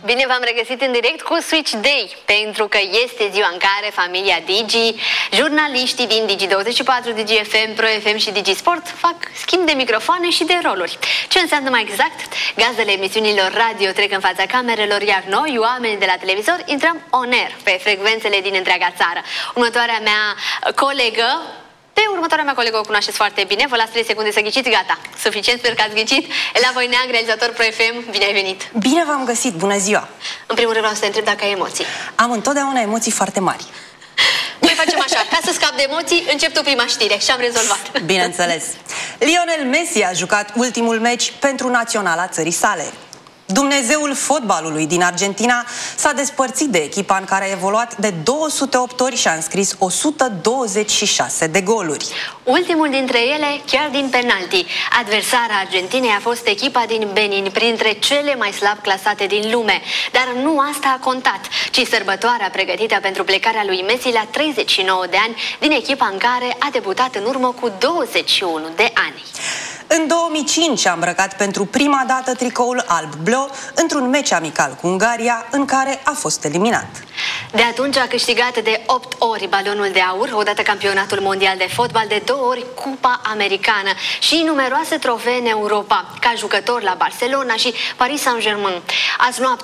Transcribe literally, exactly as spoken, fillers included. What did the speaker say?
Bine v-am regăsit în direct cu Switch Day, pentru că este ziua în care familia Digi, jurnaliștii din Digi douăzeci și patru, Digi F M, Pro F M și Digi Sport fac schimb de microfoane și de roluri. Ce înseamnă mai exact? Gazdele emisiunilor radio trec în fața camerelor, iar noi, oamenii de la televizor, intrăm on air pe frecvențele din întreaga țară. Următoarea mea colegă, Pe următoarea mea colegă o cunoașteți foarte bine. Vă las trei secunde să ghiciți, gata. Suficient, sper că ați ghicit. Ela Voineag, realizator Pro F M, bine ai venit. Bine v-am găsit, bună ziua. În primul rând vreau să te întreb dacă ai emoții. Am întotdeauna emoții foarte mari. Noi facem așa, ca să scap de emoții, încep tu prima știre și am rezolvat. Bineînțeles. Lionel Messi a jucat ultimul meci pentru naționala țării sale. Dumnezeul fotbalului din Argentina s-a despărțit de echipa în care a evoluat de două sute opt ori și a înscris o sută douăzeci și șase de goluri. Ultimul dintre ele chiar din penalti. Adversara Argentinei a fost echipa din Benin, printre cele mai slab clasate din lume. Dar nu asta a contat, ci sărbătoarea pregătită pentru plecarea lui Messi la treizeci și nouă de ani din echipa în care a debutat în urmă cu douăzeci și unu de ani. În două mii cinci a îmbrăcat pentru prima dată tricoul alb-blu într-un meci amical cu Ungaria, în care a fost eliminat. De atunci a câștigat de opt ori balonul de aur, odată campionatul mondial de fotbal, de două ori Cupa Americană și numeroase trofee în Europa, ca jucător la Barcelona și Paris Saint-Germain. Azi noapte